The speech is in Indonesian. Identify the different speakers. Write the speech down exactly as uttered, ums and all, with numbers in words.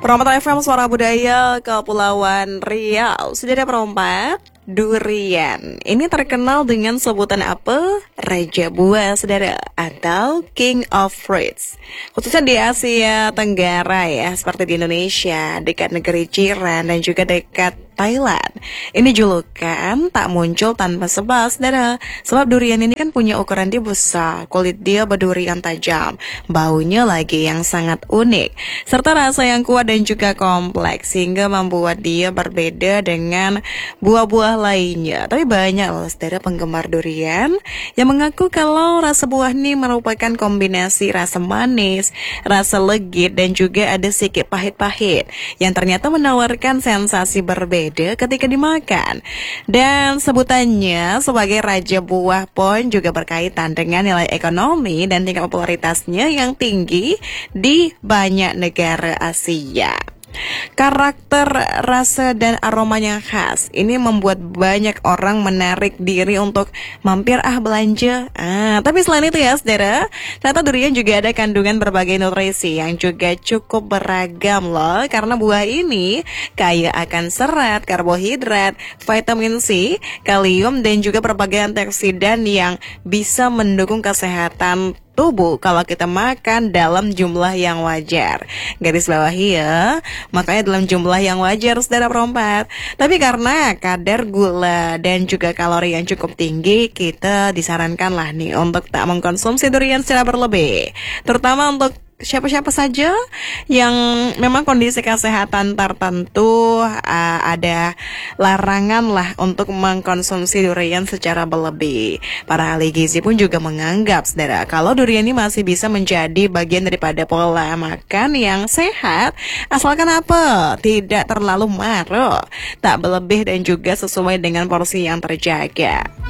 Speaker 1: Perompak F M Suara Budaya Kepulauan Riau. Sudah ada perompak durian. Ini terkenal dengan sebutan apa? Raja buah, saudara, atau King of Fruits. Khususnya di Asia Tenggara ya, seperti di Indonesia, dekat negeri jiran dan juga dekat Thailand. Ini julukan tak muncul tanpa sebab, saudara. Sebab durian ini kan punya ukuran dia besar, kulit dia berdurian tajam, baunya lagi yang sangat unik, serta rasa yang kuat dan juga kompleks, sehingga membuat dia berbeda dengan buah-buah lainnya. Tapi banyak loh, saudara, penggemar durian yang mengaku kalau rasa buah ini merupakan kombinasi rasa manis, rasa legit, dan juga ada sedikit pahit-pahit, yang ternyata menawarkan sensasi berbeda ketika dimakan. Dan sebutannya sebagai raja buah pun juga berkaitan dengan nilai ekonomi dan tingkat popularitasnya yang tinggi di banyak negara Asia. Karakter, rasa, dan aromanya khas ini membuat banyak orang menarik diri untuk mampir ah belanja. Ah, tapi selain itu ya, saudara, ternyata durian juga ada kandungan berbagai nutrisi yang juga cukup beragam loh. Karena buah ini kaya akan serat, karbohidrat, vitamin C, kalium, dan juga berbagai antioksidan yang bisa mendukung kesehatan tubuh kalau kita makan dalam jumlah yang wajar. Garis bawahi ya, makanya dalam jumlah yang wajar, saudara perompak. Tapi karena kadar gula dan juga kalori yang cukup tinggi, kita disarankan lah nih untuk tak mengkonsumsi durian secara berlebih, terutama untuk siapa-siapa saja yang memang kondisi kesehatan tertentu. uh, ada larangan lah untuk mengkonsumsi durian secara berlebih. Para ahli gizi pun juga menganggap, saudara, kalau durian ini masih bisa menjadi bagian daripada pola makan yang sehat, asalkan apa? Tidak terlalu marah, tak berlebih, dan juga sesuai dengan porsi yang terjaga.